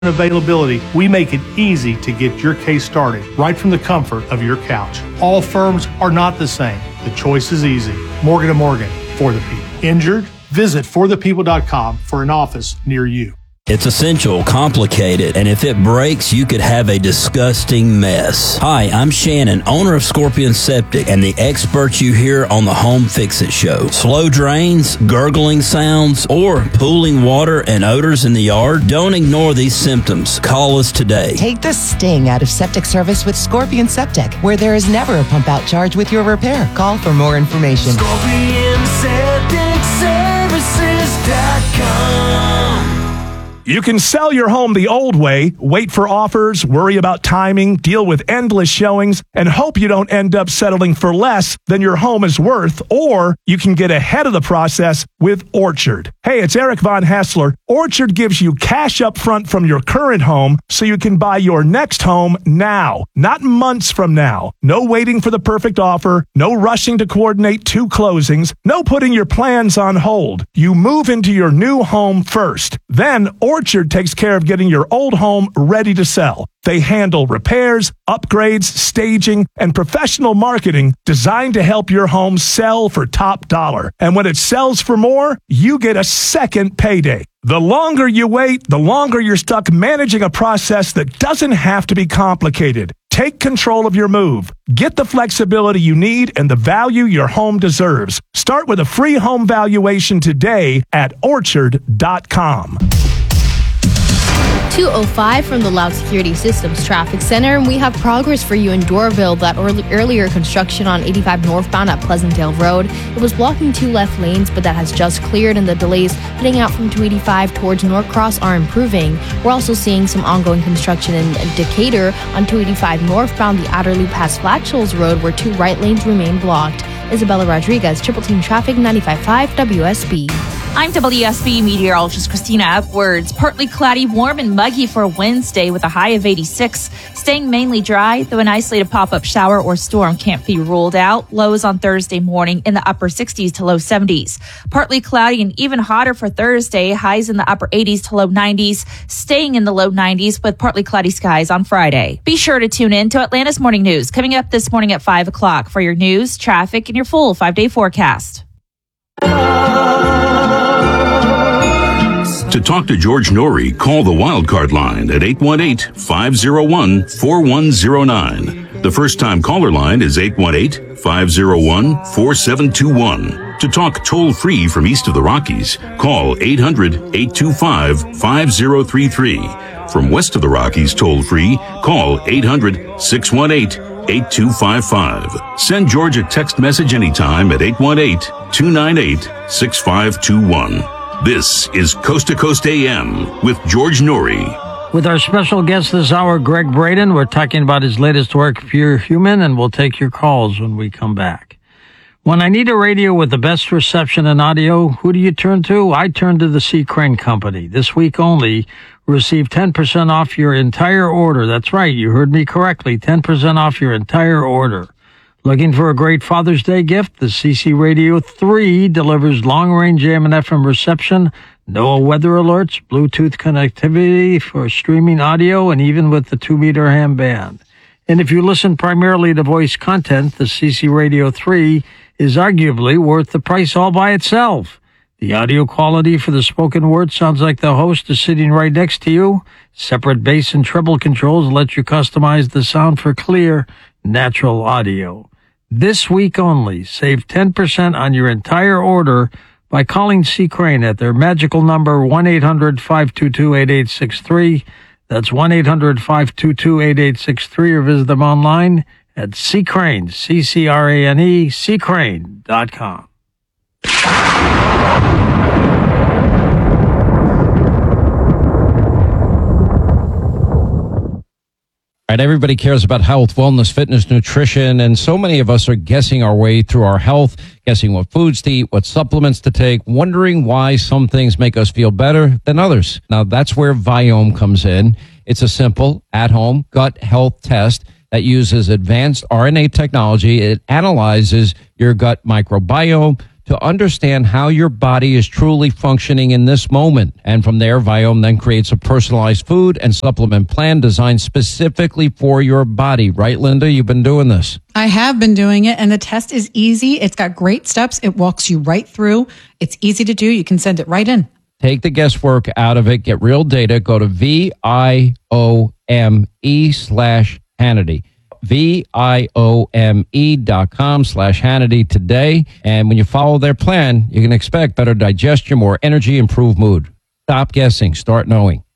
availability, we make it easy to get your case started right from the comfort of your couch. All firms are not the same. The choice is easy. Morgan & Morgan, for the people. Injured? Visit forthepeople.com for an office near you. It's essential, complicated, and if it breaks, you could have a disgusting mess. Hi, I'm Shannon, owner of Scorpion Septic, and the experts you hear on the Home Fix-It Show. Slow drains, gurgling sounds, or pooling water and odors in the yard? Don't ignore these symptoms. Call us today. Take the sting out of septic service with Scorpion Septic, where there is never a pump-out charge with your repair. Call for more information. ScorpionSepticServices.com. You can sell your home the old way, wait for offers, worry about timing, deal with endless showings, and hope you don't end up settling for less than your home is worth, or you can get ahead of the process with Orchard. Hey, it's Eric Von Hassler. Orchard gives you cash up front from your current home so you can buy your next home now, not months from now. No waiting for the perfect offer, no rushing to coordinate 2 closings, no putting your plans on hold. You move into your new home first. Then Orchard takes care of getting your old home ready to sell. They handle repairs, upgrades, staging, and professional marketing designed to help your home sell for top dollar. And when it sells for more, you get a second payday. The longer you wait, the longer you're stuck managing a process that doesn't have to be complicated. Take control of your move. Get the flexibility you need and the value your home deserves. Start with a free home valuation today at Orchard.com. 205 from the Loud Security Systems Traffic Center, and we have progress for you in Doraville. That earlier construction on 85 northbound at Pleasantdale Road. It was blocking 2 left lanes, but that has just cleared, and the delays heading out from 285 towards Norcross are improving. We're also seeing some ongoing construction in Decatur on 285 northbound, the outer loop past Flat Shoals Road, where 2 right lanes remain blocked. Isabella Rodriguez, Triple Team Traffic, 95.5 WSB. I'm WSB meteorologist Christina Upwards. Partly cloudy, warm and muggy for Wednesday with a high of 86. Staying mainly dry, though an isolated pop-up shower or storm can't be ruled out. Lows on Thursday morning in the upper 60s to low 70s. Partly cloudy and even hotter for Thursday. Highs in the upper 80s to low 90s. Staying in the low 90s with partly cloudy skies on Friday. Be sure to tune in to Atlanta's Morning News coming up this morning at 5 o'clock for your news, traffic, and your full 5-day forecast. To talk to George Norrie, call the Wildcard line at 818-501-4109. The first-time caller line is 818-501-4721. To talk toll-free from east of the Rockies, call 800-825-5033. From west of the Rockies toll-free, call 800-618-8255. Send George a text message anytime at 818-298-6521. This is Coast to Coast AM with George Norrie. With our special guest this hour, Greg Braden, we're talking about his latest work, Pure Human, and we'll take your calls when we come back. When I need a radio with the best reception and audio, who do you turn to? I turn to the C. Crane Company. This week only, receive 10% off your entire order. That's right, you heard me correctly, 10% off your entire order. Looking for a great Father's Day gift? The CC Radio 3 delivers long-range AM and FM reception, NOAA weather alerts, Bluetooth connectivity for streaming audio, and even with the 2-meter ham band. And if you listen primarily to voice content, the CC Radio 3 is arguably worth the price all by itself. The audio quality for the spoken word sounds like the host is sitting right next to you. Separate bass and treble controls let you customize the sound for clear, natural audio. This week only, save 10% on your entire order by calling C. Crane at their magical number 1-800-522-8863. That's 1-800-522-8863, or visit them online at Crane, C-C-R-A-N-E, ccrane.com. Right, everybody cares about health, wellness, fitness, nutrition, and so many of us are guessing our way through our health, guessing what foods to eat, what supplements to take, wondering why some things make us feel better than others. Now, that's where Viome comes in. It's a simple, at-home gut health test that uses advanced RNA technology. It analyzes your gut microbiome to understand how your body is truly functioning in this moment. And from there, Viome then creates a personalized food and supplement plan designed specifically for your body. Right, Linda? You've been doing this. I have been doing it, and the test is easy. It's got great steps. It walks you right through. It's easy to do. You can send it right in. Take the guesswork out of it. Get real data. Go to VIOME/Hannity. VIOME.com/Hannity today. And when you follow their plan, you can expect better digestion, more energy, improved mood. Stop guessing. Start knowing.